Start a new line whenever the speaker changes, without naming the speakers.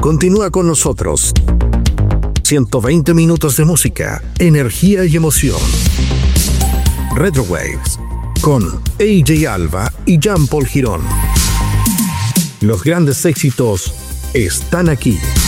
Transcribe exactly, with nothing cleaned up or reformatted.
Continúa con nosotros. ciento veinte minutos de música, energía y emoción. Retro Waves con A J Alba y Jean Paul Girón. Los grandes éxitos están aquí.